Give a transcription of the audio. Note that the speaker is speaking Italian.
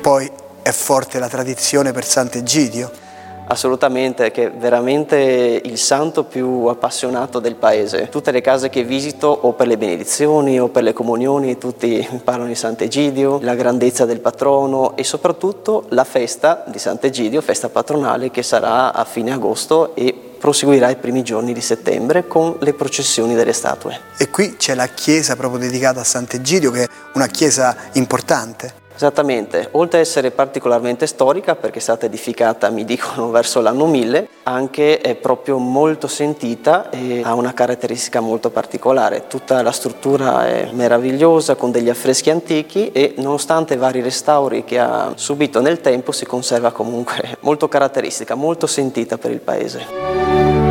poi è forte la tradizione per Sant'Egidio. Assolutamente, che è veramente il santo più appassionato del paese. Tutte le case che visito, o per le benedizioni o per le comunioni, tutti parlano di Sant'Egidio, la grandezza del patrono e soprattutto la festa di Sant'Egidio, festa patronale, che sarà a fine agosto e proseguirà i primi giorni di settembre con le processioni delle statue. E qui c'è la chiesa proprio dedicata a Sant'Egidio, che è una chiesa importante. Esattamente, oltre ad essere particolarmente storica, perché è stata edificata, mi dicono, verso l'anno 1000, anche è proprio molto sentita e ha una caratteristica molto particolare. Tutta la struttura è meravigliosa, con degli affreschi antichi e nonostante vari restauri che ha subito nel tempo si conserva comunque molto caratteristica, molto sentita per il paese.